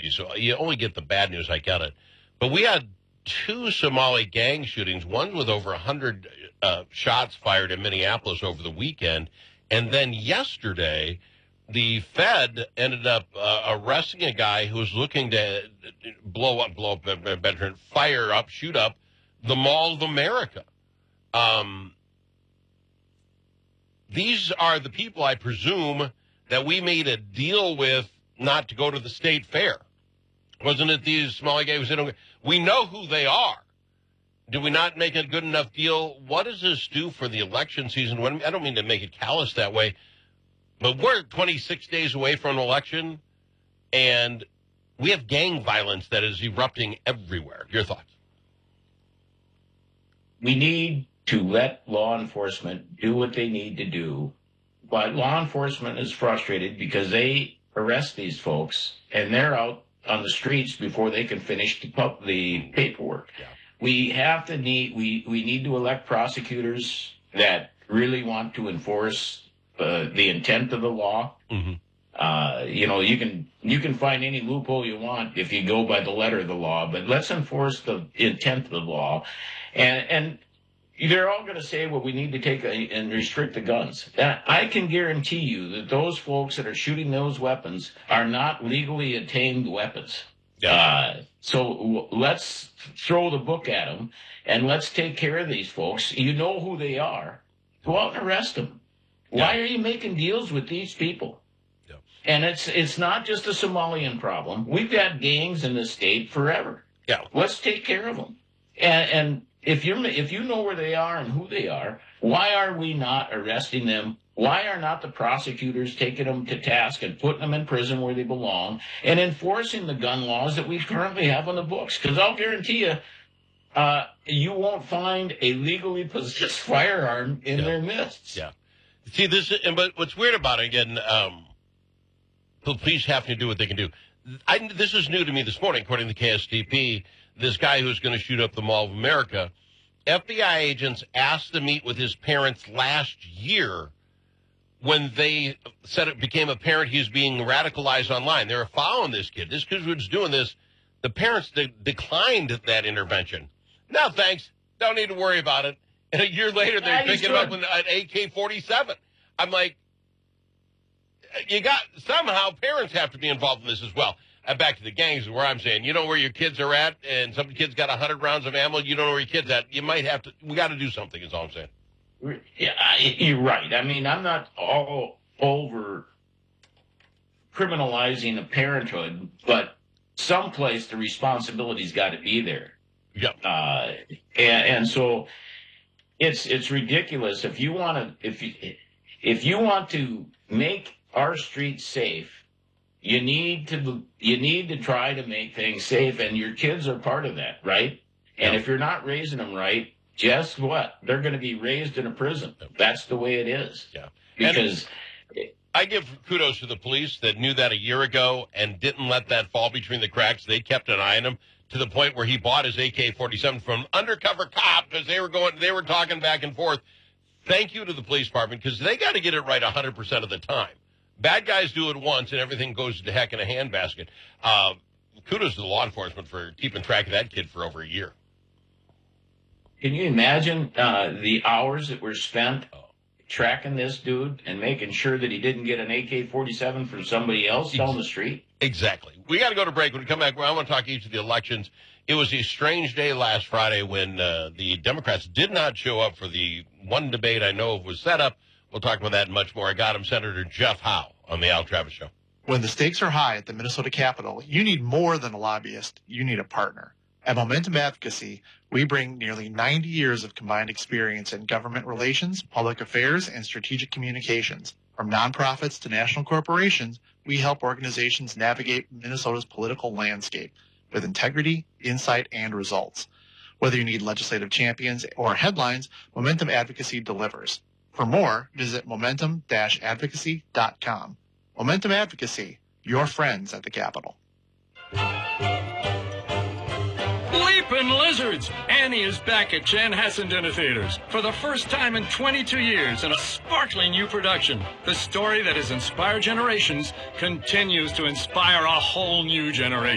Mississippi, so you only get the bad news. I get it. But we had 2 Somali gang shootings, one with over 100 shots fired in Minneapolis over the weekend. And then yesterday, the Fed ended up arresting a guy who was looking to shoot up the Mall of America. These are the people, I presume, that we made a deal with not to go to the state fair. Wasn't it these Somali guys? We know who they are. Do we not make a good enough deal? What does this do for the election season? I don't mean to make it callous that way, but we're 26 days away from an election, and we have gang violence that is erupting everywhere. Your thoughts? We need to let law enforcement do what they need to do, but law enforcement is frustrated because they arrest these folks, and they're out on the streets before they can finish the paperwork. Yeah. We need to elect prosecutors that really want to enforce the intent of the law. Mm-hmm. You can find any loophole you want if you go by the letter of the law, but let's enforce the intent of the law. And they're all going to say, well, we need to take and restrict the guns. And I can guarantee you that those folks that are shooting those weapons are not legally obtained weapons. Yeah. So let's throw the book at them, and let's take care of these folks. You know who they are. Go out and arrest them. Yeah. Why are you making deals with these people? Yeah. And it's not just a Somalian problem. We've got gangs in this state forever. Yeah. Let's take care of them. And if you know where they are and who they are, why are we not arresting them? Why are not the prosecutors taking them to task and putting them in prison where they belong and enforcing the gun laws that we currently have on the books? Because I'll guarantee you, you won't find a legally possessed firearm in their midst. Yeah. See, but what's weird about it, again, the police have to do what they can do. This is new to me this morning, according to the KSTP. This guy who's going to shoot up the Mall of America, FBI agents asked to meet with his parents last year when they said it became apparent he was being radicalized online. They were following this kid. This kid was doing this. The parents declined that intervention. No, thanks. Don't need to worry about it. And a year later, they're picking him up with an AK-47. I'm like, somehow parents have to be involved in this as well. Back to the gangs is where I'm saying, you know where your kids are at, and some kid's got 100 rounds of ammo, you don't know where your kid's at. We got to do something is all I'm saying. Yeah, you're right. I mean, I'm not all over criminalizing a parenthood, but someplace the responsibility's got to be there. Yeah. And so it's ridiculous if you want to make our streets safe. You need to try to make things safe, and your kids are part of that, right? And if you're not raising them right, guess what? They're going to be raised in a prison. That's the way it is. Yeah. Because I give kudos to the police that knew that a year ago and didn't let that fall between the cracks. They kept an eye on him to the point where he bought his AK-47 from an undercover cop because they were talking back and forth. Thank you to the police department because they got to get it right 100% of the time. Bad guys do it once, and everything goes to heck in a handbasket. Kudos to the law enforcement for keeping track of that kid for over a year. Can you imagine the hours that were spent tracking this dude and making sure that he didn't get an AK-47 from somebody else down the street? Exactly. We got to go to break. When we come back, I want to talk each of the elections. It was a strange day last Friday when the Democrats did not show up for the one debate I know was set up. We'll talk about that and much more. I got him, Senator Jeff Howe, on the Al Travis Show. When the stakes are high at the Minnesota Capitol, you need more than a lobbyist. You need a partner. At Momentum Advocacy, we bring nearly 90 years of combined experience in government relations, public affairs, and strategic communications. From nonprofits to national corporations, we help organizations navigate Minnesota's political landscape with integrity, insight, and results. Whether you need legislative champions or headlines, Momentum Advocacy delivers. For more, visit momentum-advocacy.com. Momentum Advocacy, your friends at the Capitol. Leapin' Lizards! Annie is back at Chanhassen Dinner Theaters for the first time in 22 years in a sparkling new production. The story that has inspired generations continues to inspire a whole new generation.